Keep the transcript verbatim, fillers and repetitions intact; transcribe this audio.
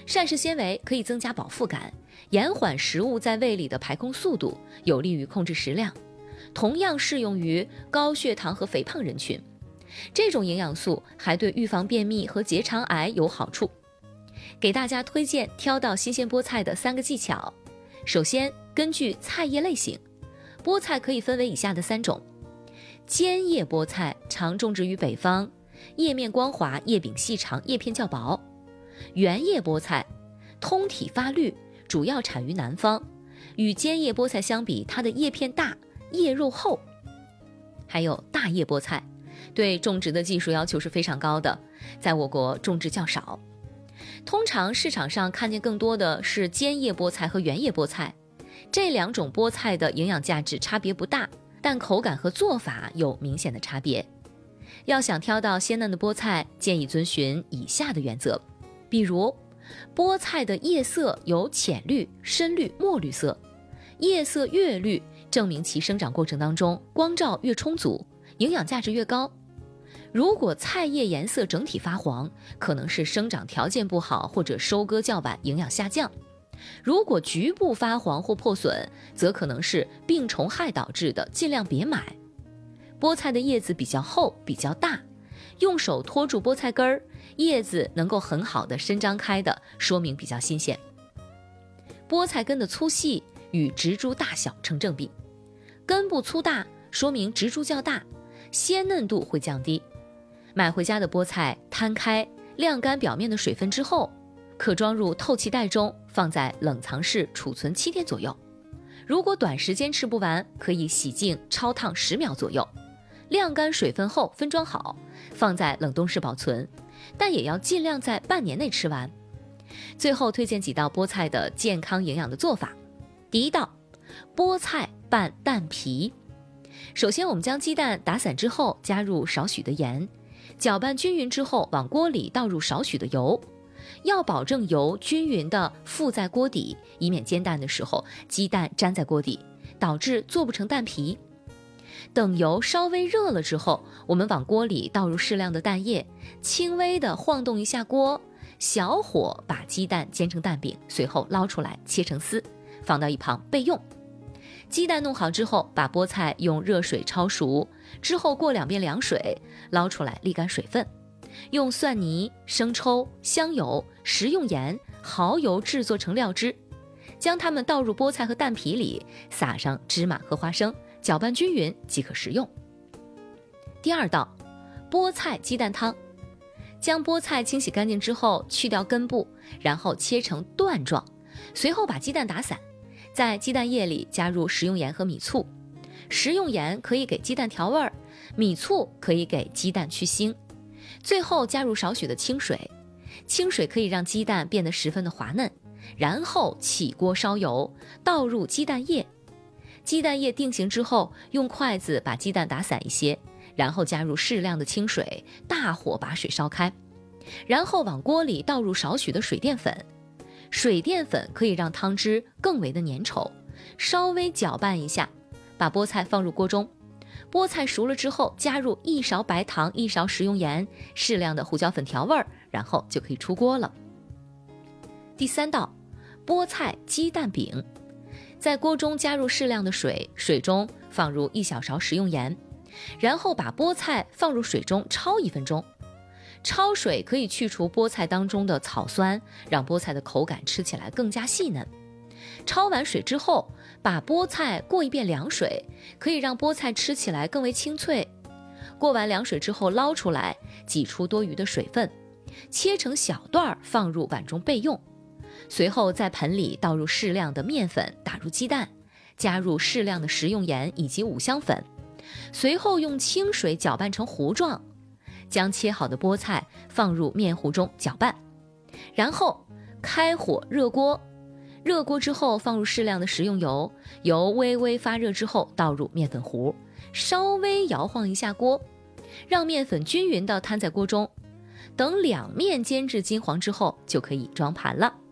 膳食纤维可以增加饱腹感，延缓食物在胃里的排空速度，有利于控制食量，同样适用于高血糖和肥胖人群。这种营养素还对预防便秘和结肠癌有好处。给大家推荐挑到新鲜菠菜的三个技巧。首先，根据菜叶类型，菠菜可以分为以下的三种。尖叶菠菜常种植于北方，叶面光滑，叶柄细长，叶片较薄。圆叶菠菜通体发绿，主要产于南方，与尖叶菠菜相比，它的叶片大，叶肉厚。还有大叶菠菜，对种植的技术要求是非常高的，在我国种植较少。通常市场上看见更多的是尖叶菠菜和圆叶菠菜，这两种菠菜的营养价值差别不大，但口感和做法有明显的差别。要想挑到鲜嫩的菠菜，建议遵循以下的原则。比如，菠菜的叶色有浅绿、深绿、墨绿色，叶色越绿，证明其生长过程当中光照越充足，营养价值越高。如果菜叶颜色整体发黄，可能是生长条件不好或者收割较晚，营养下降。如果局部发黄或破损，则可能是病虫害导致的，尽量别买。菠菜的叶子比较厚，比较大，用手托住菠菜根儿，叶子能够很好的伸张开的，说明比较新鲜。菠菜根的粗细与植株大小成正比，根部粗大说明植株较大，鲜嫩度会降低。买回家的菠菜摊开晾干表面的水分之后，可装入透气袋中，放在冷藏室储存七天左右。如果短时间吃不完，可以洗净焯烫十秒左右，晾干水分后分装好，放在冷冻室保存，但也要尽量在半年内吃完。最后推荐几道菠菜的健康营养的做法。第一道，菠菜拌蛋皮。首先我们将鸡蛋打散之后，加入少许的盐，搅拌均匀之后，往锅里倒入少许的油，要保证油均匀地附在锅底，以免煎蛋的时候鸡蛋粘在锅底，导致做不成蛋皮。等油稍微热了之后，我们往锅里倒入适量的蛋液，轻微地晃动一下锅，小火把鸡蛋煎成蛋饼，随后捞出来切成丝，放到一旁备用。鸡蛋弄好之后，把菠菜用热水焯熟，之后过两遍凉水，捞出来沥干水分，用蒜泥、生抽、香油、食用盐、蚝油制作成料汁，将它们倒入菠菜和蛋皮里，撒上芝麻和花生，搅拌均匀即可食用。第二道，菠菜鸡蛋汤。将菠菜清洗干净之后，去掉根部，然后切成段状，随后把鸡蛋打散，在鸡蛋液里加入食用盐和米醋。食用盐可以给鸡蛋调味儿，米醋可以给鸡蛋去腥。最后加入少许的清水，清水可以让鸡蛋变得十分的滑嫩。然后起锅烧油，倒入鸡蛋液。鸡蛋液定型之后，用筷子把鸡蛋打散一些，然后加入适量的清水，大火把水烧开，然后往锅里倒入少许的水淀粉。水淀粉可以让汤汁更为的粘稠，稍微搅拌一下，把菠菜放入锅中。菠菜熟了之后，加入一勺白糖，一勺食用盐，适量的胡椒粉调味儿，然后就可以出锅了。第三道，菠菜鸡蛋饼。在锅中加入适量的水，水中放入一小勺食用盐，然后把菠菜放入水中焯一分钟。焯水可以去除菠菜当中的草酸，让菠菜的口感吃起来更加细嫩。焯完水之后，把菠菜过一遍凉水，可以让菠菜吃起来更为清脆。过完凉水之后捞出来，挤出多余的水分，切成小段放入碗中备用。随后在盆里倒入适量的面粉，打入鸡蛋，加入适量的食用盐以及五香粉，随后用清水搅拌成糊状，将切好的菠菜放入面糊中搅拌，然后开火热锅。热锅之后放入适量的食用油，油微微发热之后倒入面粉糊，稍微摇晃一下锅，让面粉均匀地摊在锅中。等两面煎至金黄之后，就可以装盘了。